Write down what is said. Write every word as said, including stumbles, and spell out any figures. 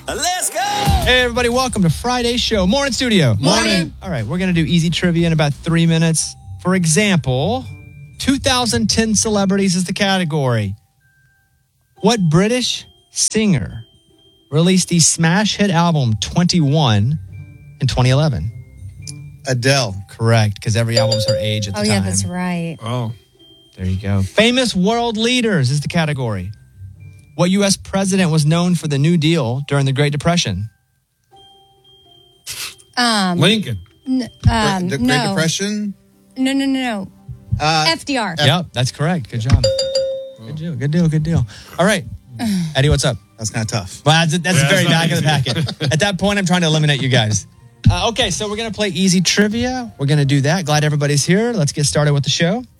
Let's go! Hey, everybody, welcome to Friday's show. Morning, studio. Morning. All right, we're going to do easy trivia in about three minutes. For example, two thousand ten celebrities is the category. What British singer released the smash hit album twenty-one in twenty eleven? Adele. Correct, because every album's her age at the Oh, time. yeah, that's right. Oh. There you go. Famous world leaders is the category. What U S president was known for the New Deal during the Great Depression? Um, Lincoln. n- um, the Great no. Depression. No, no, no, no. Uh, F D R. Yep, that's correct. Good job. Good deal, good deal, good deal. All right. Eddie, what's up? That's kind of tough. Well, that's, that's Yeah, the very that's not back of the packet. At that point, I'm trying to eliminate you guys. Uh, okay, so we're going to play easy trivia. We're going to do that. Glad everybody's here. Let's get started with the show.